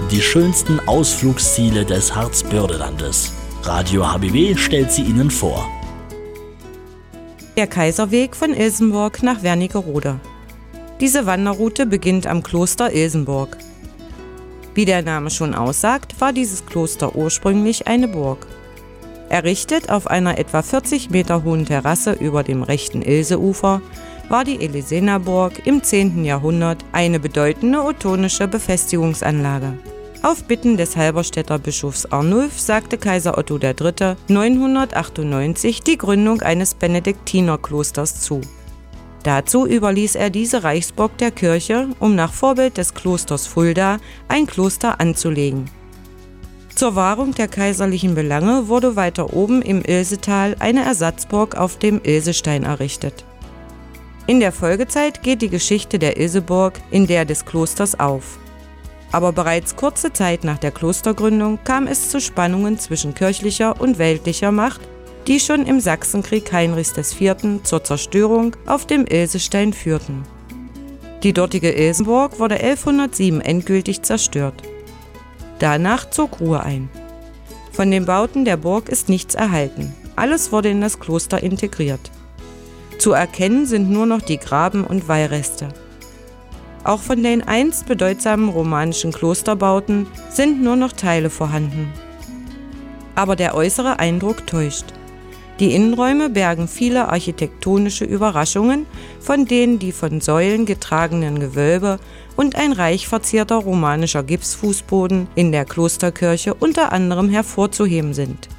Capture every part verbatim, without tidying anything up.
die schönsten Ausflugsziele des Harzbördelandes. Radio H B W stellt sie Ihnen vor. Der Kaiserweg von Ilsenburg nach Wernigerode. Diese Wanderroute beginnt am Kloster Ilsenburg. Wie der Name schon aussagt, war dieses Kloster ursprünglich eine Burg. Errichtet auf einer etwa vierzig Meter hohen Terrasse über dem rechten Ilseufer, war die Elesenerburg im zehnten Jahrhundert eine bedeutende ottonische Befestigungsanlage. Auf Bitten des Halberstädter Bischofs Arnulf sagte Kaiser Otto der Dritte neunhundertachtundneunzig die Gründung eines Benediktinerklosters zu. Dazu überließ er diese Reichsburg der Kirche, um nach Vorbild des Klosters Fulda ein Kloster anzulegen. Zur Wahrung der kaiserlichen Belange wurde weiter oben im Ilsetal eine Ersatzburg auf dem Ilsestein errichtet. In der Folgezeit geht die Geschichte der Ilseburg in der des Klosters auf. Aber bereits kurze Zeit nach der Klostergründung kam es zu Spannungen zwischen kirchlicher und weltlicher Macht, die schon im Sachsenkrieg Heinrichs des Vierten zur Zerstörung auf dem Ilsestein führten. Die dortige Ilsenburg wurde elfhundertsieben endgültig zerstört. Danach zog Ruhe ein. Von den Bauten der Burg ist nichts erhalten. Alles wurde in das Kloster integriert. Zu erkennen sind nur noch die Graben- und Weihreste. Auch von den einst bedeutsamen romanischen Klosterbauten sind nur noch Teile vorhanden. Aber der äußere Eindruck täuscht. Die Innenräume bergen viele architektonische Überraschungen, von denen die von Säulen getragenen Gewölbe und ein reich verzierter romanischer Gipsfußboden in der Klosterkirche unter anderem hervorzuheben sind.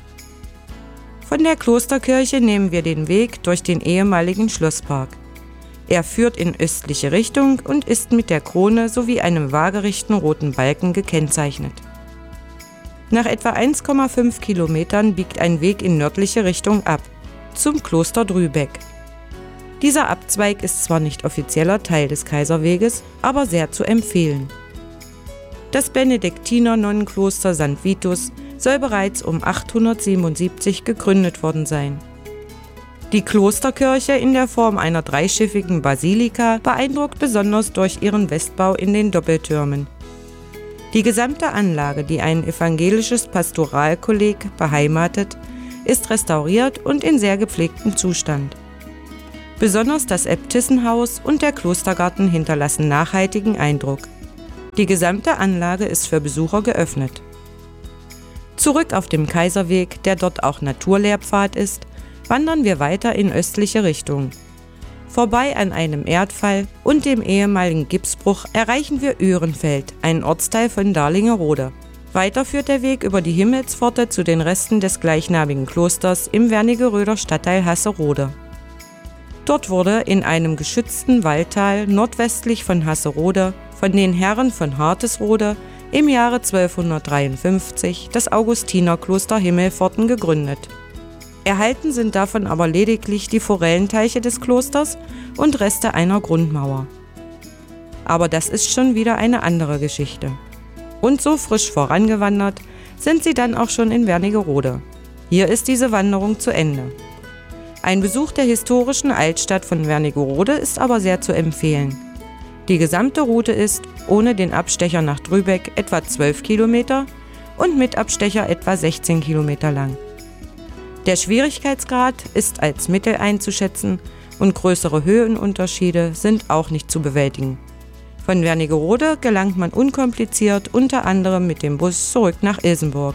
Von der Klosterkirche nehmen wir den Weg durch den ehemaligen Schlosspark. Er führt in östliche Richtung und ist mit der Krone sowie einem waagerechten roten Balken gekennzeichnet. Nach etwa eins Komma fünf Kilometern biegt ein Weg in nördliche Richtung ab, zum Kloster Drübeck. Dieser Abzweig ist zwar nicht offizieller Teil des Kaiserweges, aber sehr zu empfehlen. Das Benediktiner-Nonnenkloster Sankt Vitus soll bereits um achthundertsiebenundsiebzig gegründet worden sein. Die Klosterkirche in der Form einer dreischiffigen Basilika beeindruckt besonders durch ihren Westbau in den Doppeltürmen. Die gesamte Anlage, die ein evangelisches Pastoralkolleg beheimatet, ist restauriert und in sehr gepflegtem Zustand. Besonders das Äbtissenhaus und der Klostergarten hinterlassen nachhaltigen Eindruck. Die gesamte Anlage ist für Besucher geöffnet. Zurück auf dem Kaiserweg, der dort auch Naturlehrpfad ist, wandern wir weiter in östliche Richtung. Vorbei an einem Erdfall und dem ehemaligen Gipsbruch erreichen wir Öhrenfeld, einen Ortsteil von Darlingerode. Weiter führt der Weg über die Himmelspforte zu den Resten des gleichnamigen Klosters im Wernigeröder Stadtteil Hasserode. Dort wurde in einem geschützten Waldtal nordwestlich von Hasserode von den Herren von Hartesrode im Jahre zwölfhundertdreiundfünfzig das Augustinerkloster Himmelpforten gegründet. Erhalten sind davon aber lediglich die Forellenteiche des Klosters und Reste einer Grundmauer. Aber das ist schon wieder eine andere Geschichte. Und so frisch vorangewandert sind sie dann auch schon in Wernigerode. Hier ist diese Wanderung zu Ende. Ein Besuch der historischen Altstadt von Wernigerode ist aber sehr zu empfehlen. Die gesamte Route ist, ohne den Abstecher nach Drübeck, etwa zwölf Kilometer und mit Abstecher etwa sechzehn Kilometer lang. Der Schwierigkeitsgrad ist als mittel einzuschätzen und größere Höhenunterschiede sind auch nicht zu bewältigen. Von Wernigerode gelangt man unkompliziert unter anderem mit dem Bus zurück nach Ilsenburg.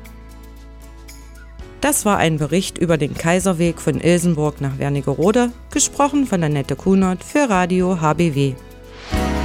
Das war ein Bericht über den Kaiserweg von Ilsenburg nach Wernigerode, gesprochen von Annette Kunert für Radio H B W.